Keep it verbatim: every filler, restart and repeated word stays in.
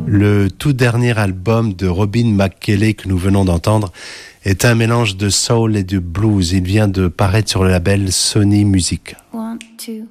Le tout dernier album de Robin McKelley que nous venons d'entendre est un mélange de soul et de blues. Il vient de paraître sur le label Sony Music. One, two.